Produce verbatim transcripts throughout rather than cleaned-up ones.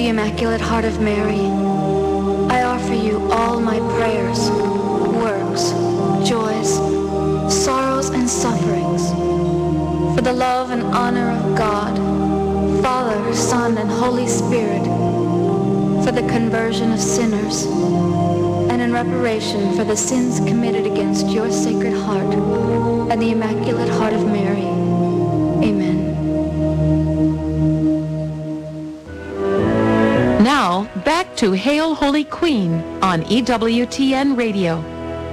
Immaculate Heart of Mary, I offer you all my prayers, works, joys, sorrows, and sufferings, for the love and honor of God, Father, Son, and Holy Spirit, for the conversion of sinners, and in reparation for the sins committed against your Sacred Heart and the Immaculate Heart of Mary. Amen. Now, back to Hail Holy Queen on E W T N Radio.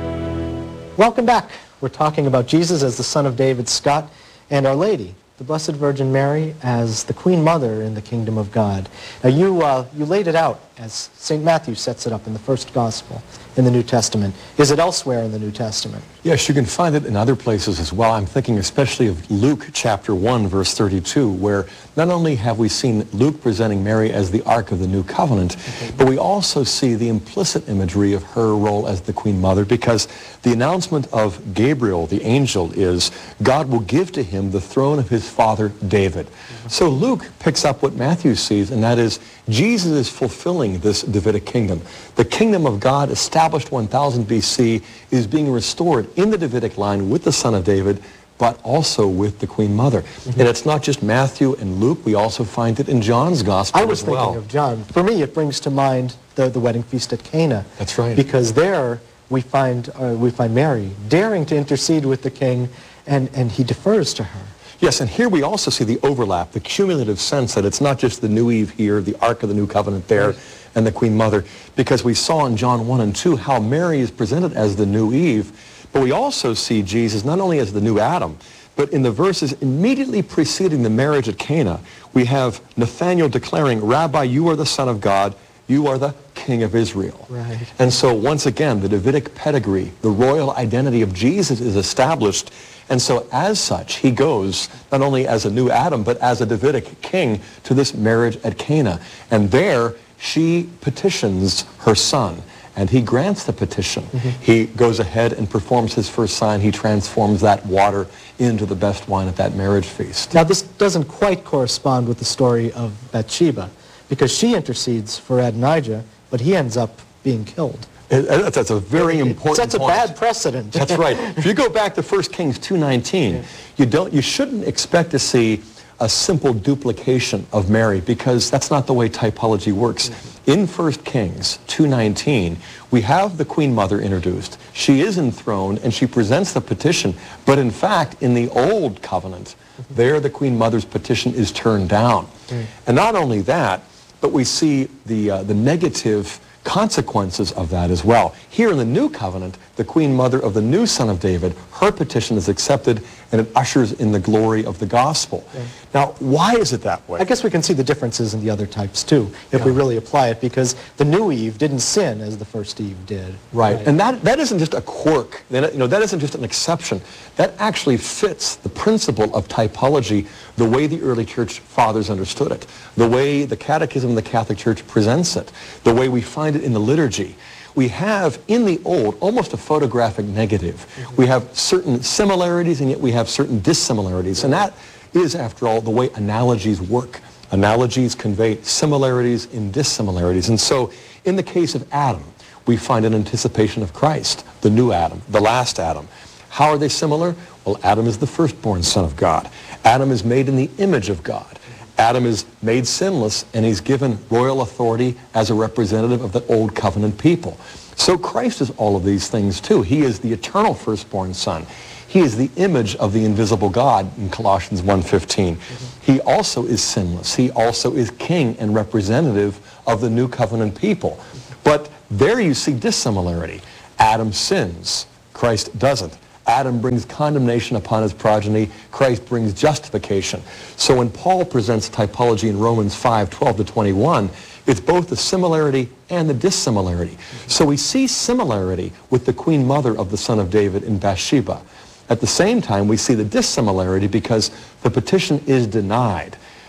Welcome back. We're talking about Jesus as the son of David Scott and Our Lady, the Blessed Virgin Mary, as the Queen Mother in the Kingdom of God. Now you, uh, you laid it out as Saint Matthew sets it up in the first Gospel in the New Testament. Is it elsewhere in the New Testament? Yes, you can find it in other places as well. I'm thinking especially of Luke chapter one, verse thirty-two, where not only have we seen Luke presenting Mary as the Ark of the New Covenant, okay, but we also see the implicit imagery of her role as the Queen Mother, because the announcement of Gabriel, the angel, is God will give to him the throne of his father David. Mm-hmm. So Luke picks up what Matthew sees, and that is Jesus is fulfilling this Davidic kingdom. The kingdom of God, established one thousand B C, is being restored in the Davidic line with the Son of David, but also with the Queen Mother. Mm-hmm. And it's not just Matthew and Luke, we also find it in John's Gospel I was as thinking well. of John. For me, it brings to mind the, the wedding feast at Cana. That's right. Because there we find, uh, we find Mary daring to intercede with the king, and, and he defers to her. Yes, and here we also see the overlap, the cumulative sense that it's not just the New Eve here, the Ark of the New Covenant there, right, and the Queen Mother, because we saw in John one and two how Mary is presented as the New Eve, but we also see Jesus not only as the new Adam, but in the verses immediately preceding the marriage at Cana, we have Nathanael declaring, Rabbi, you are the Son of God, you are the King of Israel. Right. And so once again, the Davidic pedigree, the royal identity of Jesus is established. And so as such, he goes not only as a new Adam, but as a Davidic king to this marriage at Cana. And there, she petitions her son, and he grants the petition. Mm-hmm. He goes ahead and performs his first sign. He transforms that water into the best wine at that marriage feast. Now, this doesn't quite correspond with the story of Bathsheba, because she intercedes for Adonijah, but he ends up being killed. It, it, that's a very important That's a point. bad precedent. That's right. If you go back to First Kings two nineteen, yeah, you don't, you shouldn't expect to see a simple duplication of Mary, because that's not the way typology works. Mm-hmm. In First Kings two nineteen, we have the Queen Mother introduced. She is enthroned, and she presents the petition. But in fact, in the Old Covenant, mm-hmm, there the Queen Mother's petition is turned down. Mm-hmm. And not only that, but we see the, uh, the negative consequences of that as well. Here in the New Covenant, the Queen Mother of the new Son of David, her petition is accepted, and it ushers in the glory of the gospel. Yeah. Now, why is it that way? I guess we can see the differences in the other types too, if yeah. we really apply it, because the new Eve didn't sin as the first Eve did. Right, right. And that, that isn't just a quirk, you know, that isn't just an exception. That actually fits the principle of typology the way the early church fathers understood it, the way the Catechism of the Catholic Church presents it, the way we find it in the liturgy. We have, in the Old, almost a photographic negative. Mm-hmm. We have certain similarities, and yet we have certain dissimilarities. And that is, after all, the way analogies work. Analogies convey similarities in dissimilarities. And so, in the case of Adam, we find an anticipation of Christ, the new Adam, the last Adam. How are they similar? Well, Adam is the firstborn son of God. Adam is made in the image of God. Adam is made sinless, and he's given royal authority as a representative of the Old Covenant people. So Christ is all of these things too. He is the eternal firstborn son. He is the image of the invisible God in Colossians one fifteen. Mm-hmm. He also is sinless. He also is king and representative of the New Covenant people. But there you see dissimilarity. Adam sins. Christ doesn't. Adam brings condemnation upon his progeny. Christ brings justification. So when Paul presents typology in Romans five, twelve to twenty-one, it's both the similarity and the dissimilarity. So we see similarity with the Queen Mother of the Son of David in Bathsheba. At the same time, we see the dissimilarity because the petition is denied.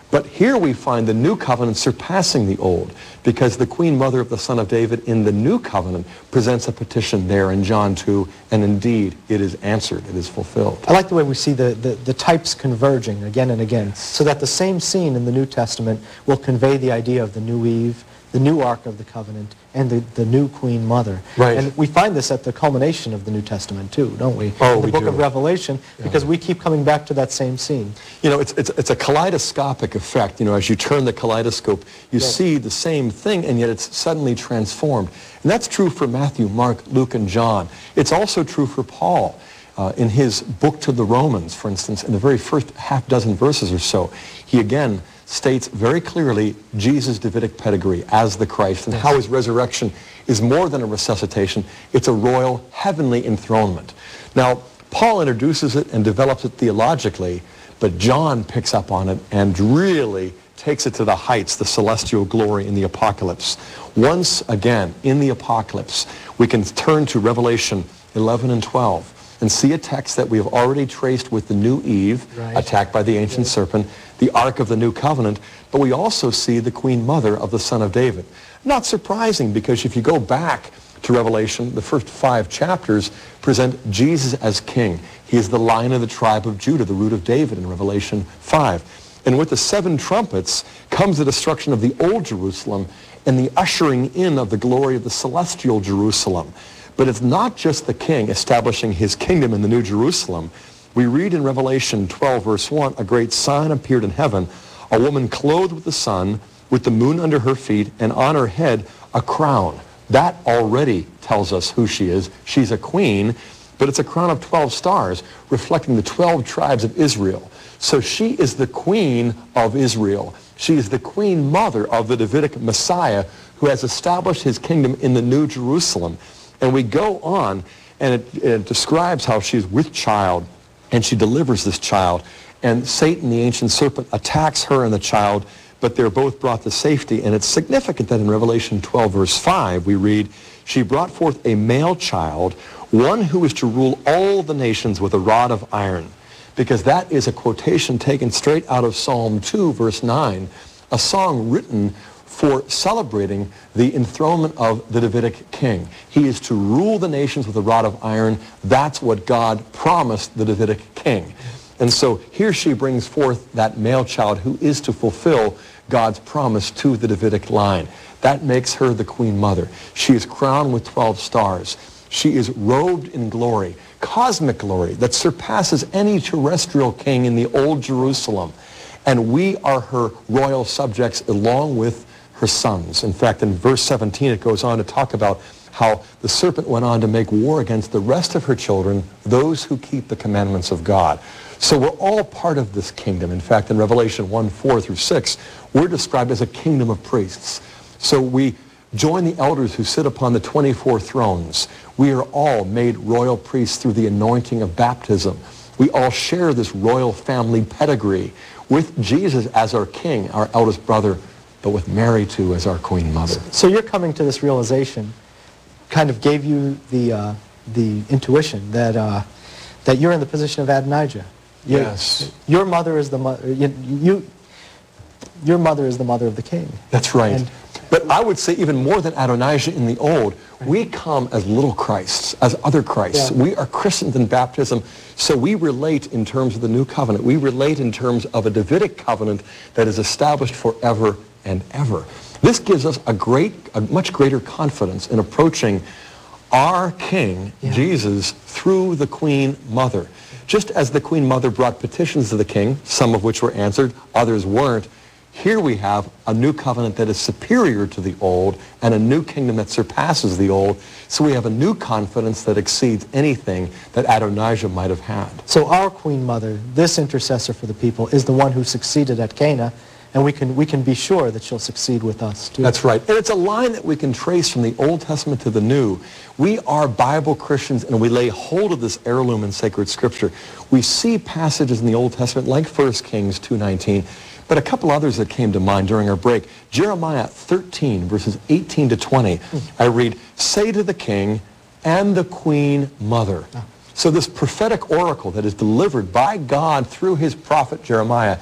But here we find the new covenant surpassing the old, because the Queen Mother of the Son of David in the new covenant presents a petition there in John two, and indeed it is answered, it is fulfilled. I like the way we see the, the, the types converging again and again, so that the same scene in the New Testament will convey the idea of the new Eve, the new Ark of the Covenant, and the, the new Queen Mother. Right. And we find this at the culmination of the New Testament too, don't we? Oh, in the we book do. of Revelation, Yeah. because we keep coming back to that same scene. You know, it's, it's, it's a kaleidoscopic effect. You know, as you turn the kaleidoscope, you Yes. see the same thing, and yet it's suddenly transformed. And that's true for Matthew, Mark, Luke, and John. It's also true for Paul. Uh, in his book to the Romans, for instance, in the very first half dozen verses or so, he again states very clearly Jesus' Davidic pedigree as the Christ, and Yes. how his resurrection is more than a resuscitation. It's a royal heavenly enthronement. Now, Paul introduces it and develops it theologically, but John picks up on it and really takes it to the heights, the celestial glory in the Apocalypse. Once again, in the Apocalypse, we can turn to Revelation eleven and twelve and see a text that we have already traced with the new Eve, Right. attacked by the ancient serpent, the Ark of the New Covenant, but we also see the Queen Mother of the Son of David. Not surprising, because if you go back to Revelation, the first five chapters present Jesus as king. He is the Lion of the tribe of Judah, the root of David in Revelation five. And with the seven trumpets comes the destruction of the old Jerusalem and the ushering in of the glory of the celestial Jerusalem. But it's not just the king establishing his kingdom in the New Jerusalem. We read in Revelation twelve, verse one, a great sign appeared in heaven, a woman clothed with the sun, with the moon under her feet, and on her head a crown. That already tells us who she is. She's a queen, but it's a crown of twelve stars, reflecting the twelve tribes of Israel. So she is the queen of Israel. She is the queen mother of the Davidic Messiah, who has established his kingdom in the New Jerusalem. And we go on, and it, it describes how she's with child, and she delivers this child. And Satan, the ancient serpent, attacks her and the child, but they're both brought to safety. And it's significant that in Revelation twelve, verse five, we read, she brought forth a male child, one who is to rule all the nations with a rod of iron. Because that is a quotation taken straight out of Psalm two, verse nine, a song written for celebrating the enthronement of the Davidic king. He is to rule the nations with a rod of iron. That's what God promised the Davidic king. And so here she brings forth that male child who is to fulfill God's promise to the Davidic line. That makes her the Queen Mother. She is crowned with twelve stars. She is robed in glory, cosmic glory that surpasses any terrestrial king in the old Jerusalem. And we are her royal subjects along with her sons. In fact, in verse seventeen, it goes on to talk about how the serpent went on to make war against the rest of her children, those who keep the commandments of God. So we're all part of this kingdom. In fact, in Revelation one, four through six, we're described as a kingdom of priests. So we join the elders who sit upon the twenty-four thrones. We are all made royal priests through the anointing of baptism. We all share this royal family pedigree with Jesus as our king, our eldest brother, but with Mary, too, as our Queen Mother. So you're coming to this realization, kind of gave you the, uh, the intuition that, uh, that you're in the position of Adonijah. You're, Yes. Your mother is the mother, you, you, your mother is the mother of the king. That's right. And- But I would say even more than Adonijah in the old, we come as little Christs, as other Christs. Yeah. We are christened in baptism, so we relate in terms of the new covenant. We relate in terms of a Davidic covenant that is established forever and ever. This gives us a great, a much greater confidence in approaching our King, Yeah. Jesus, through the Queen Mother. Just as the Queen Mother brought petitions to the King, some of which were answered, others weren't, here we have a new covenant that is superior to the old and a new kingdom that surpasses the old. So we have a new confidence that exceeds anything that Adonijah might have had. So our Queen Mother, this intercessor for the people, is the one who succeeded at Cana, and we can, we can be sure that she'll succeed with us, too. That's right. And it's a line that we can trace from the Old Testament to the New. We are Bible Christians, and we lay hold of this heirloom in sacred Scripture. We see passages in the Old Testament like First Kings two nineteen, but a couple others that came to mind during our break. Jeremiah thirteen, verses eighteen to twenty. I read, "Say to the king and the Queen Mother." So this prophetic oracle that is delivered by God through his prophet Jeremiah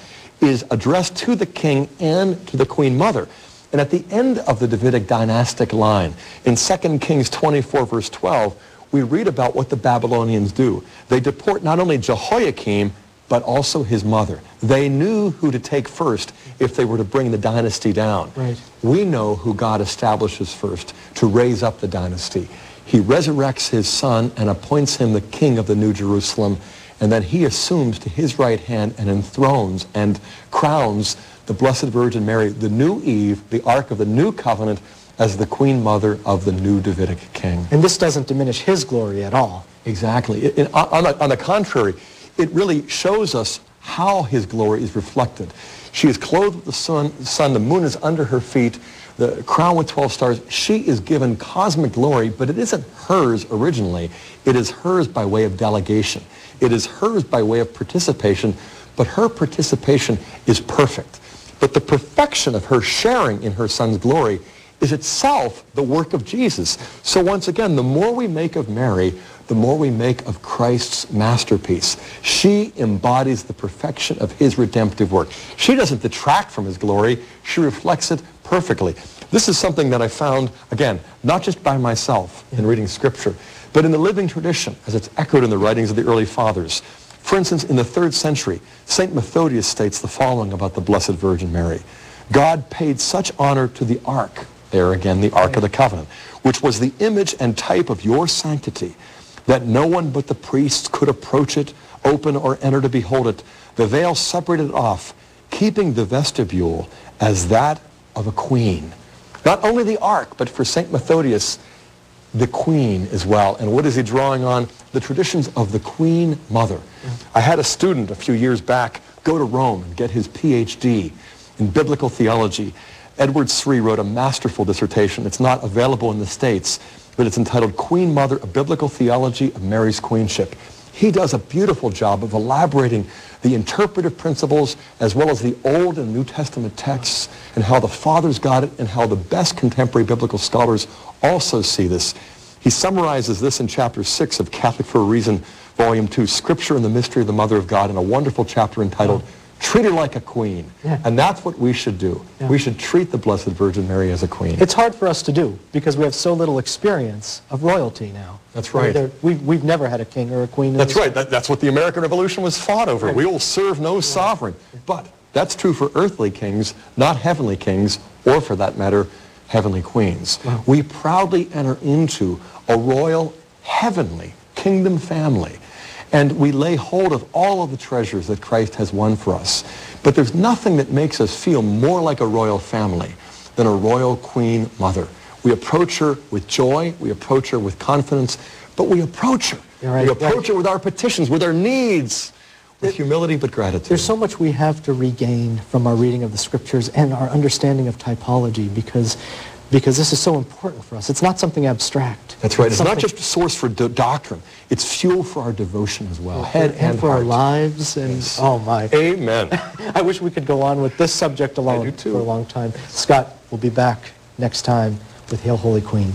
is addressed to the king and to the queen mother. And at the end of the Davidic dynastic line, in Second Kings twenty-four, verse twelve, we read about what the Babylonians do. They deport not only Jehoiakim, but also his mother. They knew who to take first if they were to bring the dynasty down. Right. We know who God establishes first to raise up the dynasty. He resurrects his son and appoints him the king of the New Jerusalem, and then he assumes to his right hand and enthrones and crowns the Blessed Virgin Mary, the new Eve, the Ark of the New Covenant, as the queen mother of the new Davidic king. And this doesn't diminish his glory at all. Exactly. It, it, on, the, on the contrary, it really shows us how his glory is reflected. She is clothed with the sun, sun, the moon is under her feet, the crown with twelve stars. She is given cosmic glory, but it isn't hers originally. It is hers by way of delegation. It is hers by way of participation, but her participation is perfect. But the perfection of her sharing in her son's glory is itself the work of Jesus. So once again, the more we make of Mary, the more we make of Christ's masterpiece. She embodies the perfection of his redemptive work. She doesn't detract from his glory. She reflects it perfectly. This is something that I found, again, not just by myself in reading Scripture, but in the living tradition, as it's echoed in the writings of the early fathers. For instance, in the third century, Saint Methodius states the following about the Blessed Virgin Mary. God paid such honor to the Ark, there again, the Ark of the Covenant, which was the image and type of your sanctity, that no one but the priests could approach it, open or enter to behold it. The veil separated it off, keeping the vestibule as that of a queen. Not only the Ark, but for Saint Methodius, the queen as well. And what is he drawing on? The traditions of the Queen Mother. I had a student a few years back go to Rome and get his P H D in biblical theology. Edward Sri wrote a masterful dissertation. It's not available in the States, but it's entitled Queen Mother, A Biblical Theology of Mary's Queenship. He does a beautiful job of elaborating the interpretive principles as well as the Old and New Testament texts and how the fathers got it and how the best contemporary biblical scholars also see this. He summarizes this in chapter six of Catholic for a Reason, volume two, Scripture and the Mystery of the Mother of God, in a wonderful chapter entitled Treat Her Like a Queen. Yeah. And that's what we should do. Yeah. We should treat the Blessed Virgin Mary as a queen. It's hard for us to do because we have so little experience of royalty now. That's right. There, we've, we've never had a king or a queen. In that's right. That, that's what the American Revolution was fought over. Right. We will serve no sovereign. But that's true for earthly kings, not heavenly kings, or for that matter, heavenly queens. Wow. We proudly enter into a royal, heavenly kingdom family. And we lay hold of all of the treasures that Christ has won for us. But there's nothing that makes us feel more like a royal family than a royal queen mother. We approach her with joy, we approach her with confidence, but we approach her. Right, we approach right. her with our petitions, with our needs, with it, humility but gratitude. There's so much we have to regain from our reading of the Scriptures and our understanding of typology because because this is so important for us. It's not something abstract. That's right. It's, it's not just a source for do doctrine. It's fuel for our devotion as well, head and, and for heart. our lives. And yes. Oh my. Amen. I wish we could go on with this subject alone for a long time. Scott, we'll be back next time with Hail Holy Queen.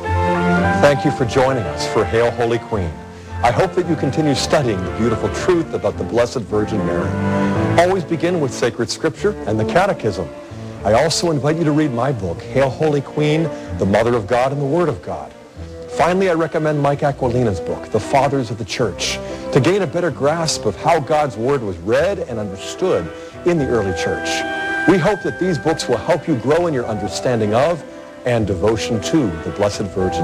Thank you for joining us for Hail Holy Queen. I hope that you continue studying the beautiful truth about the Blessed Virgin Mary. Always begin with sacred scripture and the Catechism. I also invite you to read my book, Hail Holy Queen, the Mother of God and the Word of God. Finally, I recommend Mike Aquilina's book, The Fathers of the Church, to gain a better grasp of how God's Word was read and understood in the early church. We hope that these books will help you grow in your understanding of and devotion to the Blessed Virgin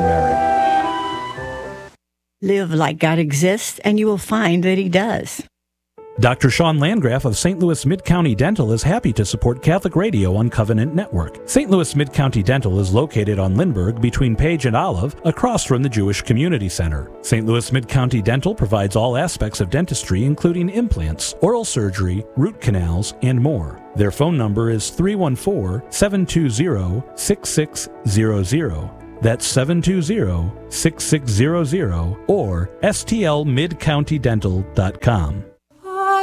Mary. Live like God exists, and you will find that He does. Doctor Sean Landgraf of Saint Louis Mid-County Dental is happy to support Catholic Radio on Covenant Network. Saint Louis Mid-County Dental is located on Lindbergh between Page and Olive, across from the Jewish Community Center. Saint Louis Mid-County Dental provides all aspects of dentistry, including implants, oral surgery, root canals, and more. Their phone number is three one four, seven two zero, six six zero zero. That's seven two zero, six six zero zero or S T L mid county dental dot com.